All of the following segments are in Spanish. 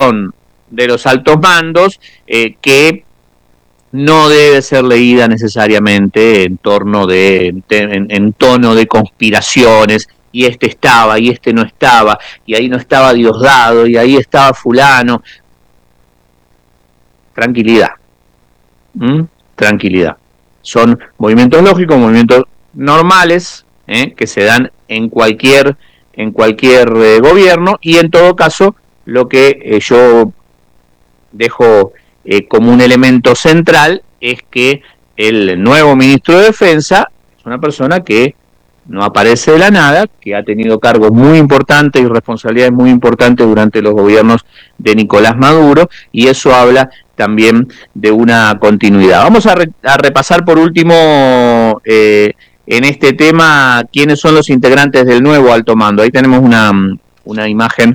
decisión de los altos mandos que no debe ser leída necesariamente en tono de conspiraciones, y este estaba, y este no estaba, y ahí no estaba Diosdado, y ahí estaba fulano. Tranquilidad. Tranquilidad. Son movimientos lógicos, movimientos normales, que se dan en cualquier gobierno, y en todo caso lo que yo dejo como un elemento central es que el nuevo ministro de Defensa es una persona que no aparece de la nada, que ha tenido cargos muy importantes y responsabilidades muy importantes durante los gobiernos de Nicolás Maduro, y eso habla también de una continuidad. Vamos a repasar por último en este tema quiénes son los integrantes del nuevo alto mando. Ahí tenemos una imagen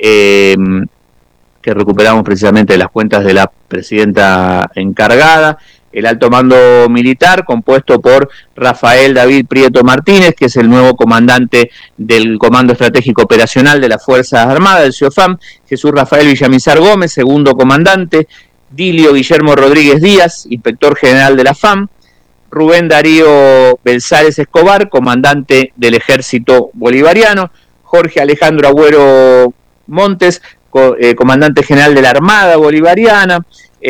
que recuperamos precisamente de las cuentas de la presidenta encargada. El alto mando militar, compuesto por Rafael David Prieto Martínez, que es el nuevo comandante del Comando Estratégico Operacional de las Fuerzas Armadas, del CIOFAM, Jesús Rafael Villamizar Gómez, segundo comandante, Dilio Guillermo Rodríguez Díaz, inspector general de la FAM, Rubén Darío Belzares Escobar, comandante del Ejército Bolivariano, Jorge Alejandro Agüero Montes, comandante general de la Armada Bolivariana,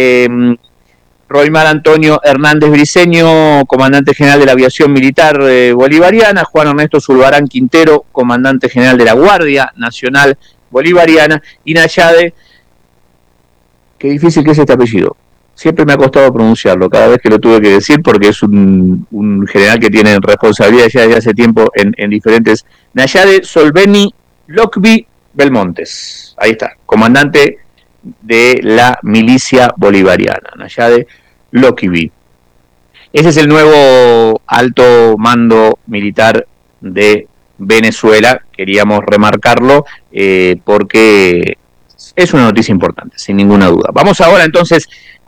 Roymar Antonio Hernández Briceño, comandante general de la Aviación Militar Bolivariana, Juan Ernesto Zulbarán Quintero, comandante general de la Guardia Nacional Bolivariana, y Nayade, qué difícil que es este apellido, siempre me ha costado pronunciarlo, cada vez que lo tuve que decir, porque es un general que tiene responsabilidad ya desde hace tiempo en diferentes... Nayade Solveni Locby Belmontes, ahí está, comandante de la milicia bolivariana, Nayade Locby. Ese es el nuevo alto mando militar de Venezuela, queríamos remarcarlo porque es una noticia importante, sin ninguna duda. Vamos ahora entonces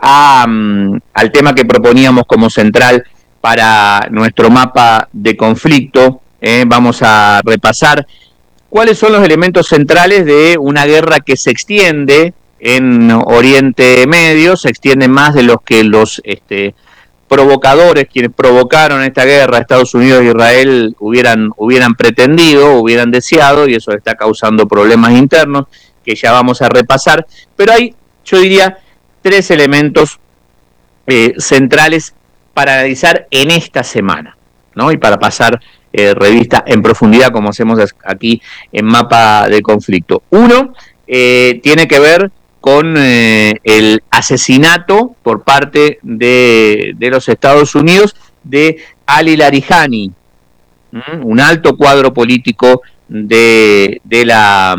al tema que proponíamos como central para nuestro mapa de conflicto. Vamos a repasar cuáles son los elementos centrales de una guerra que se extiende en Oriente Medio, se extiende más de los que los provocadores, quienes provocaron esta guerra, Estados Unidos e Israel, hubieran pretendido, hubieran deseado, y eso está causando problemas internos que ya vamos a repasar. Pero hay, yo diría, tres elementos centrales para analizar en esta semana, ¿no? Y para pasar revista en profundidad, como hacemos aquí en Mapa de Conflicto. Uno tiene que ver con el asesinato por parte de los Estados Unidos de Ali Larijani, un alto cuadro político de la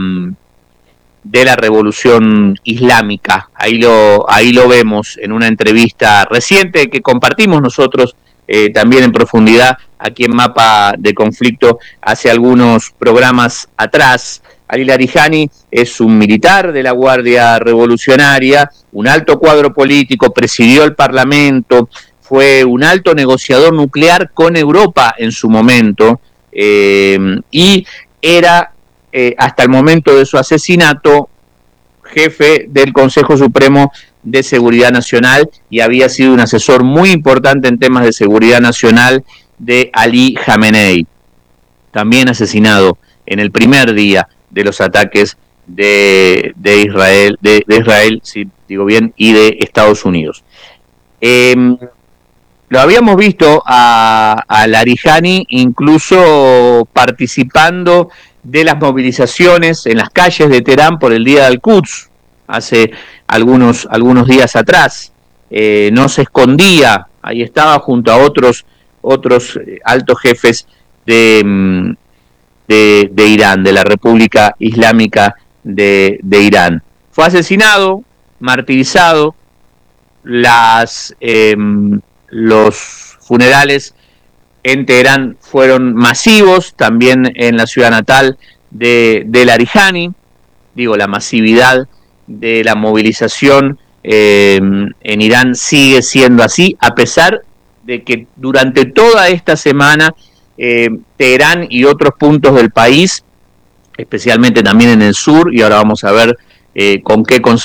Revolución Islámica. Ahí lo vemos en una entrevista reciente que compartimos nosotros también en profundidad aquí en Mapa de Conflicto hace algunos programas atrás. Ali Larijani es un militar de la Guardia Revolucionaria, un alto cuadro político, presidió el Parlamento, fue un alto negociador nuclear con Europa en su momento, y era, hasta el momento de su asesinato, jefe del Consejo Supremo de Seguridad Nacional, y había sido un asesor muy importante en temas de seguridad nacional de Ali Khamenei, también asesinado en el primer día de los ataques de Israel, si digo bien, y de Estados Unidos. Lo habíamos visto a Larijani incluso participando de las movilizaciones en las calles de Teherán por el Día del Quds, hace algunos días atrás. No se escondía, ahí estaba junto a otros altos jefes de Irán, de la República Islámica de Irán. Fue asesinado, martirizado, los funerales en Teherán fueron masivos, también en la ciudad natal de Larijani. Digo, la masividad de la movilización en Irán sigue siendo así, a pesar de que durante toda esta semana Teherán y otros puntos del país, especialmente también en el sur, y ahora vamos a ver con qué